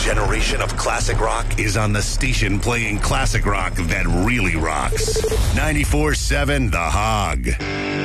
generation of classic rock is on the station playing classic rock that really rocks. 94.7 The Hog.